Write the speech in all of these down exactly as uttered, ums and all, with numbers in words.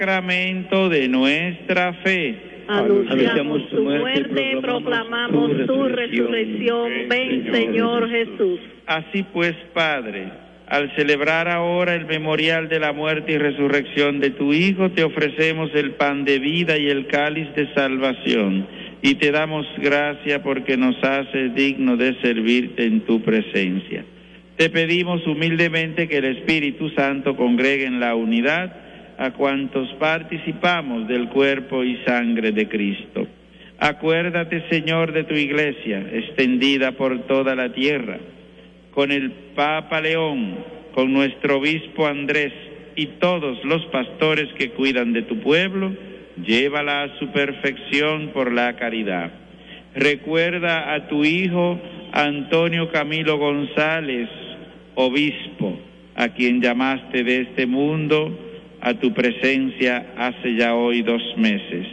Sacramento de nuestra fe. Anunciamos tu muerte, proclamamos tu resurrección. Ven, Señor Jesús. Así pues, Padre, al celebrar ahora el memorial de la muerte y resurrección de tu Hijo, te ofrecemos el pan de vida y el cáliz de salvación, y te damos gracias porque nos haces digno de servirte en tu presencia. Te pedimos humildemente que el Espíritu Santo congregue en la unidad a cuantos participamos del cuerpo y sangre de Cristo. Acuérdate, Señor, de tu Iglesia, extendida por toda la tierra, con el Papa León, con nuestro Obispo Andrés y todos los pastores que cuidan de tu pueblo. Llévala a su perfección por la caridad. Recuerda a tu Hijo Antonio Camilo González, Obispo, a quien llamaste de este mundo a tu presencia hace ya hoy dos meses.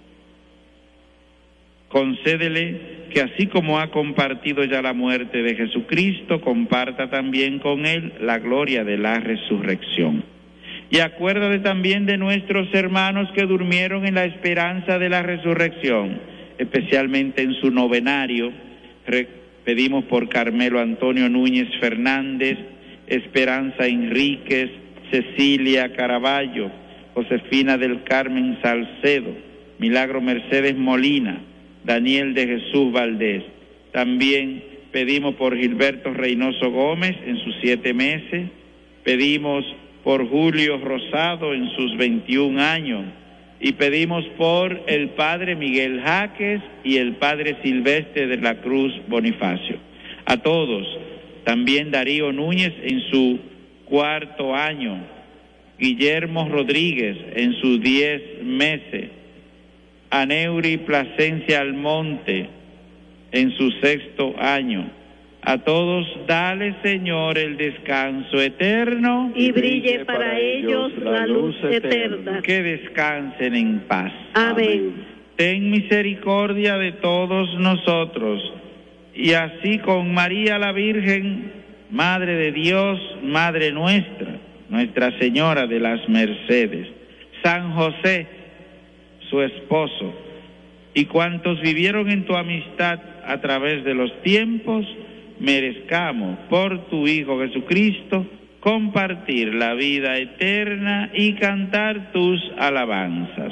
Concédele que así como ha compartido ya la muerte de Jesucristo, comparta también con él la gloria de la resurrección. Y acuérdate también de nuestros hermanos que durmieron en la esperanza de la resurrección, especialmente en su novenario. Re- pedimos por Carmelo Antonio Núñez Fernández, Esperanza Enríquez, Cecilia Caraballo, Josefina del Carmen Salcedo, Milagro Mercedes Molina, Daniel de Jesús Valdés. También pedimos por Gilberto Reynoso Gómez en sus siete meses, pedimos por Julio Rosado en sus veintiún años, y pedimos por el padre Miguel Jaques y el padre Silvestre de la Cruz Bonifacio. A todos, también Darío Núñez en su cuarto año, Guillermo Rodríguez en sus diez meses, Aneuri Plasencia Almonte en su sexto año. A todos dale, Señor, el descanso eterno y brille para ellos la luz eterna. Que descansen en paz. Amén. Ten misericordia de todos nosotros, y así con María la Virgen, Madre de Dios, Madre nuestra, Nuestra Señora de las Mercedes, San José, su esposo, y cuantos vivieron en tu amistad a través de los tiempos, merezcamos por tu Hijo Jesucristo compartir la vida eterna y cantar tus alabanzas.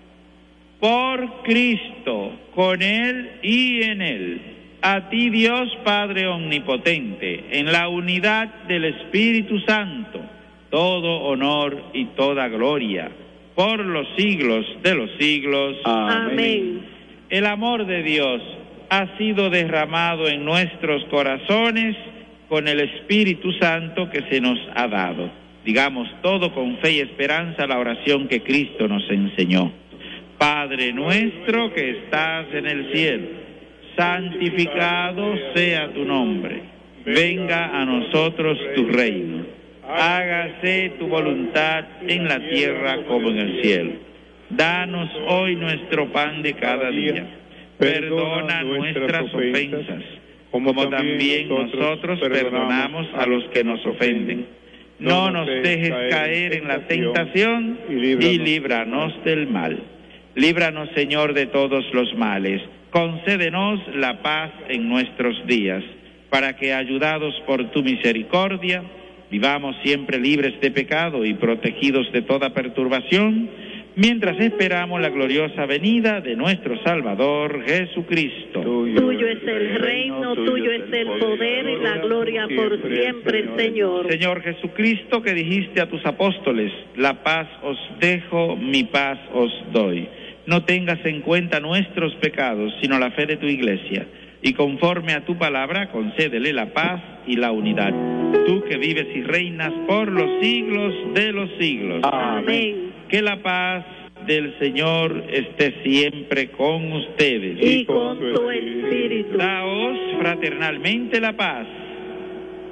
Por Cristo, con Él y en Él, a ti Dios Padre Omnipotente, en la unidad del Espíritu Santo, todo honor y toda gloria, por los siglos de los siglos. Amén. El amor de Dios ha sido derramado en nuestros corazones con el Espíritu Santo que se nos ha dado. Digamos todo con fe y esperanza la oración que Cristo nos enseñó. Padre nuestro que estás en el cielo, santificado sea tu nombre. Venga a nosotros tu reino. Hágase tu voluntad en la tierra como en el cielo. Danos hoy nuestro pan de cada día. Perdona nuestras ofensas, como también nosotros perdonamos a los que nos ofenden. No nos dejes caer en la tentación y líbranos del mal. Líbranos, Señor, de todos los males. Concédenos la paz en nuestros días, para que, ayudados por tu misericordia, vivamos siempre libres de pecado y protegidos de toda perturbación, mientras esperamos la gloriosa venida de nuestro Salvador Jesucristo. Tuyo es el reino, tuyo es el poder y la gloria por siempre, Señor. Señor Jesucristo, que dijiste a tus apóstoles, la paz os dejo, mi paz os doy. No tengas en cuenta nuestros pecados, sino la fe de tu Iglesia, y conforme a tu palabra, concédele la paz y la unidad. Tú que vives y reinas por los siglos de los siglos. Amén. Que la paz del Señor esté siempre con ustedes. Y con tu espíritu. Daos fraternalmente la paz.